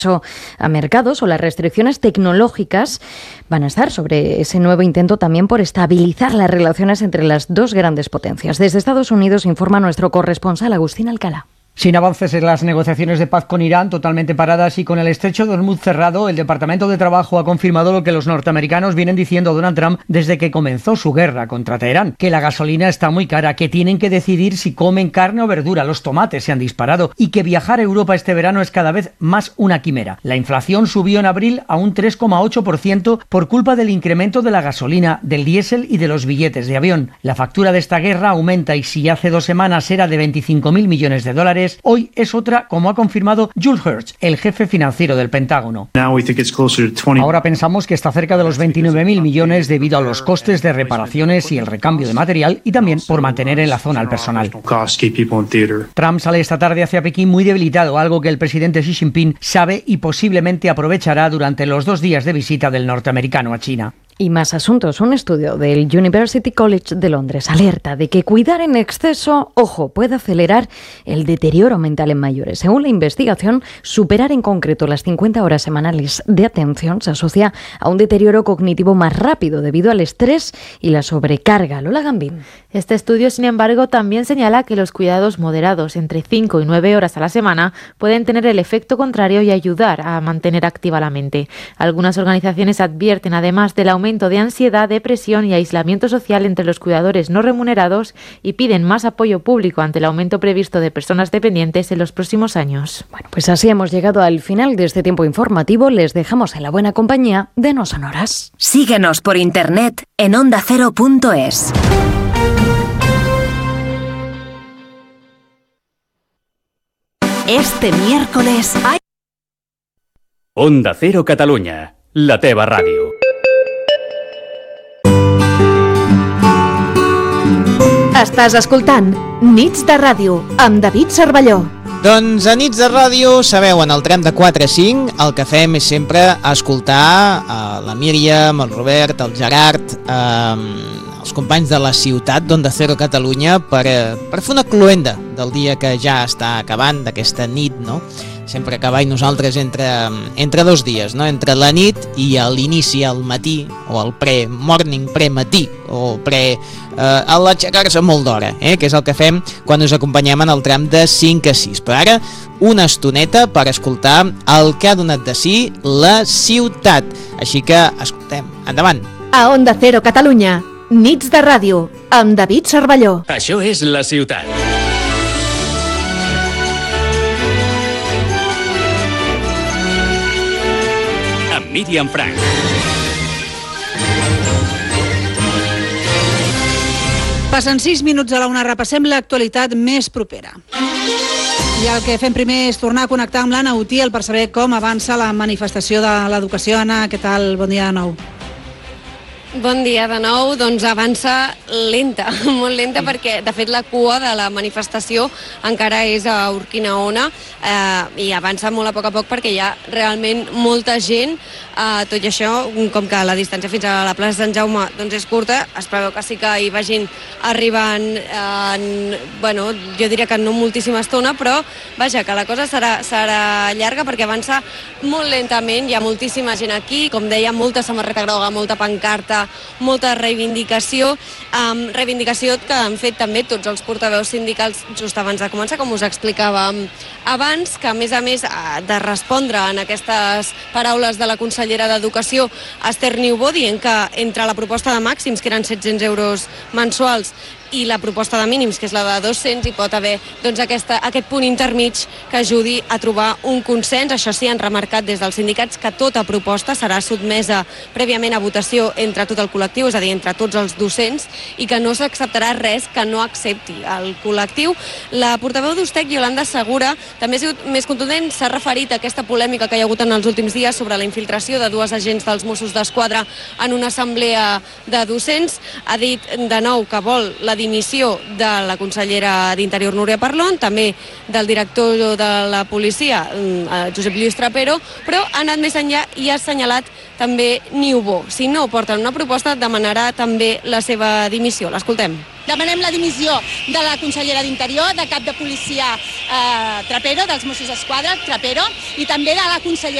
a mercados o las restricciones tecnológicas van a estar sobre ese nuevo intento también por estabilizar las relaciones entre las dos grandes potencias. Desde Estados Unidos informa nuestro corresponsal Agustín Alcalá. Sin avances en las negociaciones de paz con Irán totalmente paradas y con el estrecho de Hormuz cerrado, el Departamento de Trabajo ha confirmado lo que los norteamericanos vienen diciendo a Donald Trump desde que comenzó su guerra contra Teherán, que la gasolina está muy cara, que tienen que decidir si comen carne o verdura, los tomates se han disparado y que viajar a Europa este verano es cada vez más una quimera. La inflación subió en abril a un 3,8% por culpa del incremento de la gasolina, del diésel y de los billetes de avión. La factura de esta guerra aumenta y si hace 2 semanas era de 25.000 millones de dólares, hoy es otra, como ha confirmado Jules Hertz, el jefe financiero del Pentágono. Ahora pensamos que está cerca de los 29.000 millones debido a los costes de reparaciones y el recambio de material y también por mantener en la zona al personal. Trump sale esta tarde hacia Pekín muy debilitado, algo que el presidente Xi Jinping sabe y posiblemente aprovechará durante los 2 días de visita del norteamericano a China. Y más asuntos. Un estudio del University College de Londres alerta de que cuidar en exceso, ojo, puede acelerar el deterioro mental en mayores. Según la investigación, superar en concreto las 50 horas semanales de atención se asocia a un deterioro cognitivo más rápido debido al estrés y la sobrecarga. Lola Gambín. Este estudio, sin embargo, también señala que los cuidados moderados entre 5 y 9 horas a la semana pueden tener el efecto contrario y ayudar a mantener activa la mente. Algunas organizaciones advierten además del aumento de ansiedad, depresión y aislamiento social entre los cuidadores no remunerados y piden más apoyo público ante el aumento previsto de personas dependientes en los próximos años. Bueno, pues así hemos llegado al final de este tiempo informativo. Les dejamos en la buena compañía de No Sonoras. Síguenos por internet en ondacero.es. Este miércoles hay Onda Cero Catalunya, la teva ràdio. Estàs escoltant Nits de Ràdio amb David Cervelló. Doncs a Nits de Ràdio, sabeu, en el tram de 4 a 5 el que fem és sempre escoltar la Míriam, el Robert, el Gerard, els companys de la ciutat d'Onda Cero Catalunya per fer una cloenda del dia que ja està acabant, d'aquesta nit, no? Sempre acabant nosaltres entre 2 dies, no? Entre la nit i l'inici al matí, o el pre-morning, pre-matí, o a l'aixecar-se molt d'hora, que és el que fem quan us acompanyem en el tram de 5 a 6. Però ara, una estoneta per escoltar el que ha donat de si la ciutat. Així que, escoltem, endavant. A Onda Cero Catalunya, Nits de Ràdio, amb David Cervelló. Això és la ciutat. Amb Míriam Frank. Passen 6 minuts a la una, repassem l'actualitat més propera. I el que fem primer és tornar a connectar amb l'Anna Utiel per saber com avança la manifestació de l'educació. Anna, què tal? Bon dia de nou. Bon dia de nou, doncs avança lenta, molt lenta, perquè de fet la cua de la manifestació encara és a Urquinaona i avança molt a poc perquè hi ha realment molta gent, tot i això, com que la distància fins a la plaça Sant Jaume doncs és curta, es preveu que sí que hi vagin arribant, bueno, jo diria que no moltíssima estona, però vaja, que la cosa serà llarga perquè avança molt lentament, hi ha moltíssima gent aquí, com deia, molta samarreta groga, molta pancarta, molta reivindicació que han fet també tots els portaveus sindicals just abans de començar, com us explicàvem abans, que a més de respondre en aquestes paraules de la consellera d'Educació, Esther Niubó, dient que entre la proposta de màxims, que eren 700 euros mensuals, i la proposta de mínims, que és la de 200, hi pot haver doncs, aquest punt intermig que ajudi a trobar un consens. Això sí, han remarcat des dels sindicats que tota proposta serà sotmesa prèviament a votació entre tot el col·lectiu, és a dir, entre tots els docents, i que no s'acceptarà res que no accepti el col·lectiu. La portaveu d'Ustec, Iolanda Segura, també ha sigut més contundent, s'ha referit a aquesta polèmica que hi ha hagut en els últims dies sobre la infiltració de 2 agents dels Mossos d'Esquadra en una assemblea de docents. Ha dit de nou que vol la dimissió de la consellera d'Interior, Núria Parlon, també del director de la policia, Josep Lluís Trapero, però ha anat més enllà i ha assenyalat també Niubó. Si no porten una proposta, demanarà també la seva dimissió. L'escoltem. Demanem la dimissió de la consellera d'Interior, de cap de policia Trapero, dels Mossos d'Esquadra, Trapero, i també de la consellera